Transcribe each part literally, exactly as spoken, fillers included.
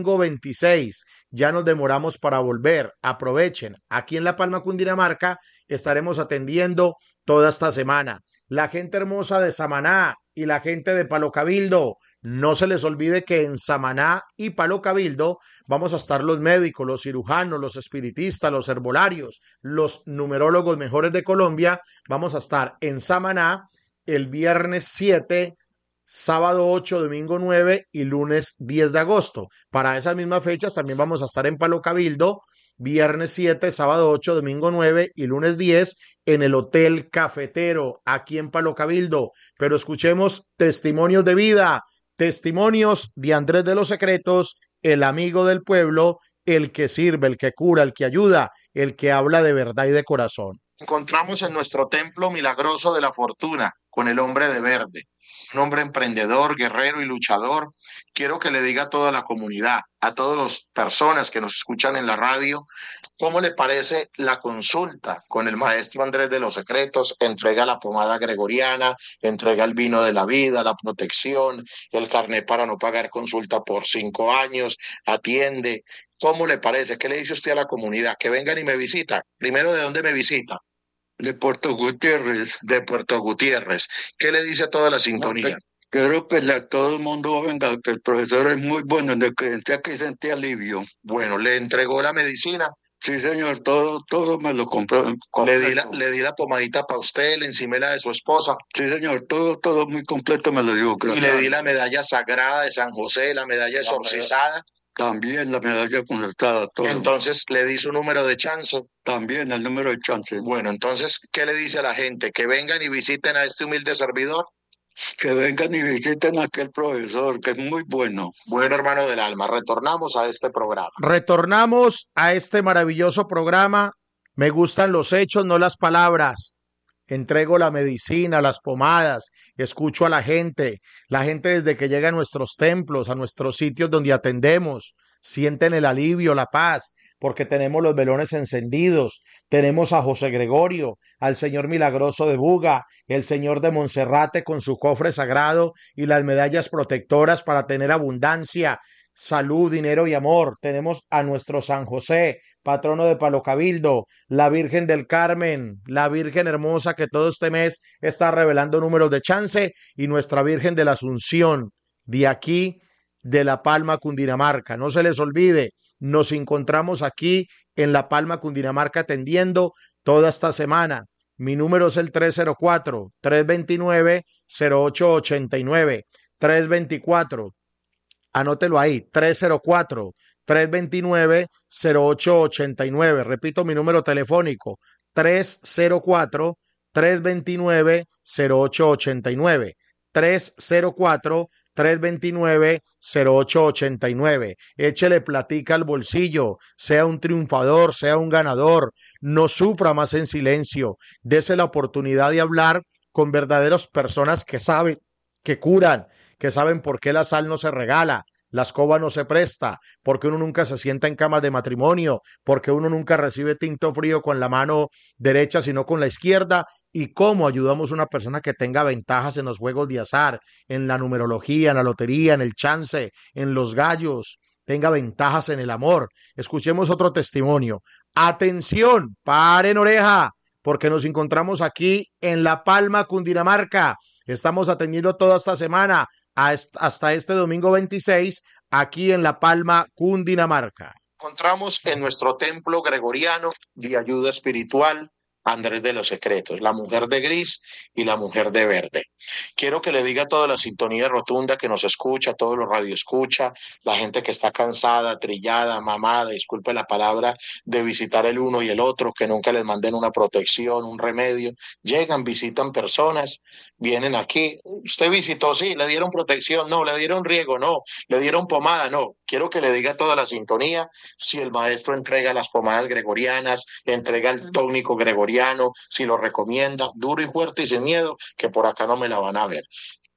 domingo veintiséis. Ya nos demoramos para volver. Aprovechen. Aquí en La Palma, Cundinamarca, estaremos atendiendo toda esta semana. La gente hermosa de Samaná y la gente de Palo Cabildo, no se les olvide que en Samaná y Palo Cabildo vamos a estar los médicos, los cirujanos, los espiritistas, los herbolarios, los numerólogos mejores de Colombia. Vamos a estar en Samaná el viernes siete, sábado ocho, domingo nueve y lunes diez de agosto. Para esas mismas fechas también vamos a estar en Palo Cabildo, viernes siete, sábado ocho, domingo nueve y lunes diez en el Hotel Cafetero, aquí en Palo Cabildo. Pero escuchemos testimonios de vida, testimonios de Andrés de los Secretos, el amigo del pueblo, el que sirve, el que cura, el que ayuda, el que habla de verdad y de corazón. Encontramos en nuestro templo milagroso de la fortuna con el hombre de verde, un hombre emprendedor, guerrero y luchador. Quiero que le diga a toda la comunidad, a todas las personas que nos escuchan en la radio, cómo le parece la consulta con el maestro Andrés de los Secretos. Entrega la pomada gregoriana, entrega el vino de la vida, la protección, el carnet para no pagar consulta por cinco años, atiende. ¿Cómo le parece? ¿Qué le dice usted a la comunidad? Que vengan y me visitan. Primero, ¿de dónde me visita? De Puerto Gutiérrez. De Puerto Gutiérrez. ¿Qué le dice a toda la sintonía? No, quiero que a todo el mundo venga, que el profesor es muy bueno, de que entré aquí sentí alivio. Bueno, ¿le entregó la medicina? Sí, señor, todo, todo me lo compró. Le di, la, le di la pomadita para usted, le encimé la de su esposa. Sí, señor, todo, todo muy completo me lo dio. Gracias. Y le di la medalla sagrada de San José, la medalla exorcizada. También la medalla concertada, todo. Entonces, ¿le di su número de chance? También el número de chance. Bueno, entonces, ¿qué le dice a la gente? ¿Que vengan y visiten a este humilde servidor? Que vengan y visiten a aquel profesor, que es muy bueno. Bueno, hermano del alma, retornamos a este programa. Retornamos a este maravilloso programa. Me gustan los hechos, no las palabras. Entrego la medicina, las pomadas, escucho a la gente. La gente desde que llega a nuestros templos, a nuestros sitios donde atendemos, sienten el alivio, la paz, porque tenemos los velones encendidos. Tenemos a José Gregorio, al Señor Milagroso de Buga, el Señor de Monserrate con su cofre sagrado y las medallas protectoras para tener abundancia, salud, dinero y amor. Tenemos a nuestro San José, patrono de Palo Cabildo, la Virgen del Carmen, la Virgen hermosa que todo este mes está revelando números de chance, y nuestra Virgen de la Asunción, de aquí, de La Palma, Cundinamarca. No se les olvide, nos encontramos aquí en La Palma, Cundinamarca, atendiendo toda esta semana. Mi número es el tres cero cuatro, tres dos nueve, cero ocho ocho nueve, tres dos cuatro. Anótelo ahí, tres cero cuatro, tres dos nueve, cero ocho ocho nueve. Repito mi número telefónico, tres cero cuatro, tres dos nueve, cero ocho ocho nueve. tres cero cuatro, tres dos nueve, cero ocho ocho nueve. Échele platica al bolsillo, sea un triunfador, sea un ganador, no sufra más en silencio. Dese la oportunidad de hablar con verdaderas personas que saben, que curan, que saben por qué la sal no se regala, la escoba no se presta, porque uno nunca se sienta en camas de matrimonio, porque uno nunca recibe tinto frío con la mano derecha, sino con la izquierda, y cómo ayudamos a una persona que tenga ventajas en los juegos de azar, en la numerología, en la lotería, en el chance, en los gallos, tenga ventajas en el amor. Escuchemos otro testimonio. Atención, paren oreja, porque nos encontramos aquí en La Palma, Cundinamarca. Estamos atendiendo toda esta semana hasta este domingo veintiséis aquí en La Palma, Cundinamarca. Encontramos en nuestro templo gregoriano de ayuda espiritual Andrés de los Secretos, la mujer de gris y la mujer de verde. Quiero que le diga a toda la sintonía rotunda que nos escucha, todos los radioescucha, la gente que está cansada, trillada, mamada, disculpe la palabra, de visitar el uno y el otro, que nunca les manden una protección, un remedio. Llegan, visitan personas, vienen aquí. Usted visitó, sí, le dieron protección, no, le dieron riego, no, le dieron pomada, no. Quiero que le diga a toda la sintonía si el maestro entrega las pomadas gregorianas, entrega el tónico gregoriano, si lo recomienda, duro y fuerte y sin miedo, que por acá no me la van a ver.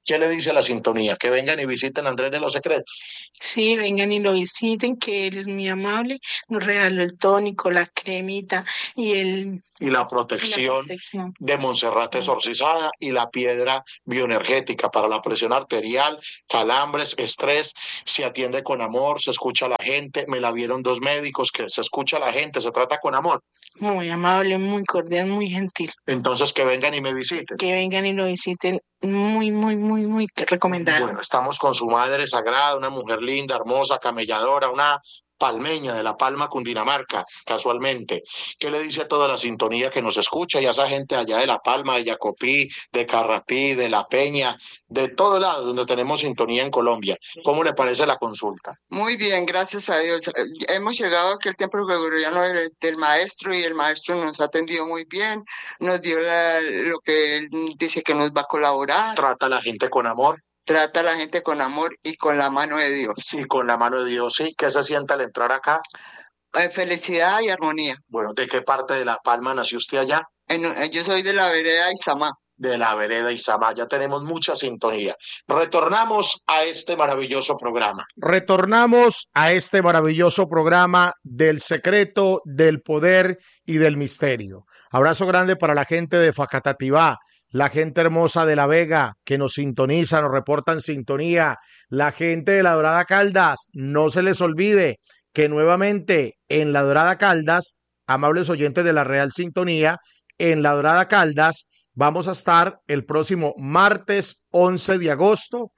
¿Qué le dice a la sintonía? Que vengan y visiten a Andrés de los Secretos. Sí, vengan y lo visiten, que él es muy amable, nos regaló el tónico, la cremita y el... Y la protección, y la protección. de Montserrat exorcizada y la piedra bioenergética para la presión arterial, calambres, estrés. Se atiende con amor, se escucha a la gente. Me la vieron dos médicos, que se escucha a la gente, se trata con amor. Muy amable, muy cordial, muy gentil. Entonces que vengan y me visiten. Que vengan y lo visiten, muy, muy, muy, muy recomendado. Bueno, estamos con su madre sagrada, una mujer linda, hermosa, camelladora, una palmeña de La Palma, Cundinamarca, casualmente. ¿Qué le dice a toda la sintonía que nos escucha y a esa gente allá de La Palma, de Yacopí, de Carrapí, de La Peña, de todo lado donde tenemos sintonía en Colombia? ¿Cómo le parece la consulta? Muy bien, gracias a Dios. Hemos llegado aquí al templo gregoriano del, del maestro y el maestro nos ha atendido muy bien, nos dio la, lo que él dice que nos va a colaborar. Trata a la gente con amor. Trata a la gente con amor y con la mano de Dios. Sí, con la mano de Dios, sí. ¿Qué se siente al entrar acá? Eh, felicidad y armonía. Bueno, ¿de qué parte de La Palma nació usted allá? En, yo soy de la vereda Isamá. De la vereda Isamá, ya tenemos mucha sintonía. Retornamos a este maravilloso programa. Retornamos a este maravilloso programa del secreto, del poder y del misterio. Abrazo grande para la gente de Facatativá, la gente hermosa de La Vega que nos sintoniza, nos reportan sintonía, la gente de La Dorada Caldas, no se les olvide que nuevamente en La Dorada Caldas, amables oyentes de la Real Sintonía, en La Dorada Caldas vamos a estar el próximo martes once de agosto,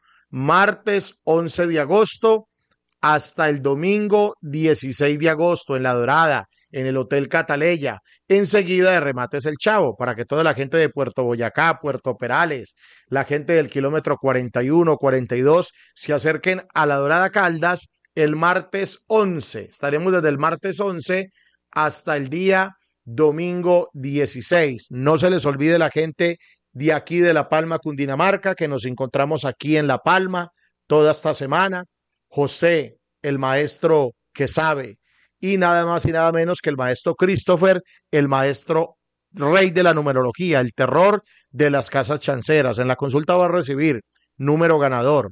martes once de agosto hasta el domingo dieciséis de agosto en La Dorada, en el Hotel Cataleya, enseguida de Remates El Chavo, para que toda la gente de Puerto Boyacá, Puerto Perales, la gente del kilómetro cuarenta y uno, cuarenta y dos, se acerquen a La Dorada Caldas el martes once. Estaremos desde el martes once hasta el día domingo dieciséis. No se les olvide la gente de aquí de La Palma, Cundinamarca, que nos encontramos aquí en La Palma toda esta semana. José, el maestro que sabe, y nada más y nada menos que el maestro Christopher, el maestro rey de la numerología, el terror de las casas chanceras. En la consulta va a recibir número ganador,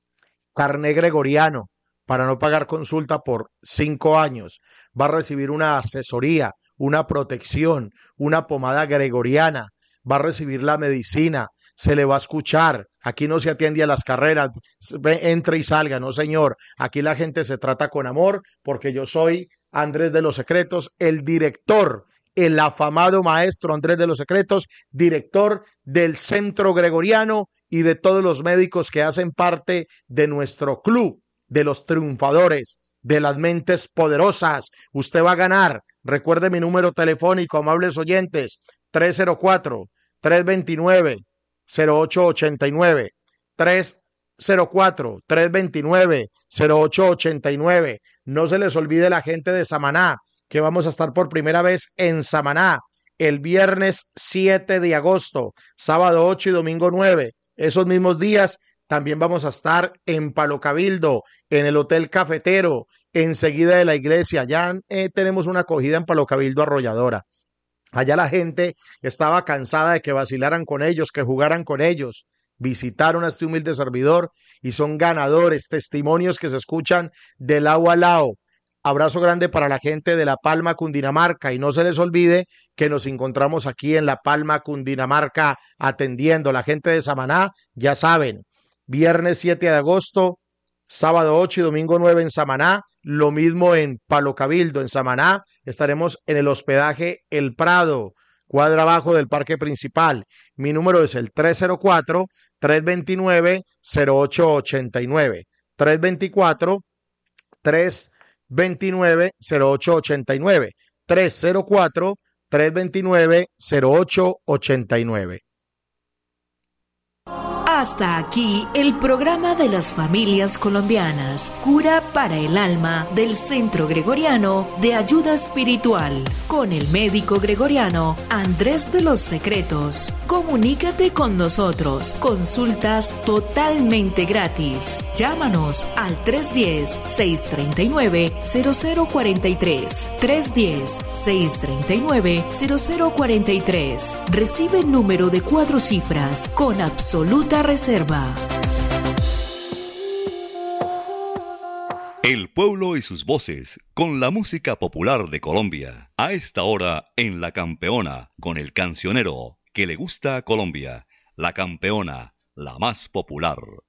carné gregoriano, para no pagar consulta por cinco años. Va a recibir una asesoría, una protección, una pomada gregoriana, va a recibir la medicina, se le va a escuchar. Aquí no se atiende a las carreras, entre y salga, no señor. Aquí la gente se trata con amor, porque yo soy Andrés de los Secretos, el director, el afamado maestro Andrés de los Secretos, director del Centro Gregoriano y de todos los médicos que hacen parte de nuestro club de los triunfadores, de las mentes poderosas. Usted va a ganar. Recuerde mi número telefónico, amables oyentes, tres cero cuatro, tres dos nueve, cero ocho ocho nueve, tres cero cuatro, tres dos nueve, cero ocho ocho nueve. No se les olvide la gente de Samaná, que vamos a estar por primera vez en Samaná el viernes siete de agosto, sábado ocho y domingo nueve. Esos mismos días también vamos a estar en Palo Cabildo, en el Hotel Cafetero, enseguida de la iglesia. Ya eh, tenemos una acogida en Palo Cabildo arrolladora. Allá la gente estaba cansada de que vacilaran con ellos, que jugaran con ellos. Visitaron a este humilde servidor y son ganadores, testimonios que se escuchan de lado a lado. Abrazo grande para la gente de La Palma, Cundinamarca, y no se les olvide que nos encontramos aquí en La Palma, Cundinamarca, atendiendo. La gente de Samaná, ya saben, viernes siete de agosto, sábado ocho y domingo nueve en Samaná, lo mismo en Palo Cabildo, en Samaná, estaremos en el hospedaje El Prado, cuadra abajo del parque principal. Mi número es el tres cero cuatro, tres dos nueve, cero ocho ocho nueve, tres dos cuatro, tres dos nueve, cero ocho ocho nueve, tres cero cuatro, tres dos nueve, cero ocho ocho nueve. Hasta aquí el programa de las familias colombianas, Cura para el Alma del Centro Gregoriano de Ayuda Espiritual, con el médico gregoriano Andrés de los Secretos. Comunícate con nosotros, consultas totalmente gratis. Llámanos al tres uno cero, seis tres nueve, cero cero cuatro tres, tres uno cero, seis tres nueve, cero cero cuatro tres. Recibe el número de cuatro cifras con absoluta Reserva. El pueblo y sus voces, con la música popular de Colombia. A esta hora en La Campeona, con el cancionero que le gusta a Colombia. La Campeona, la más popular.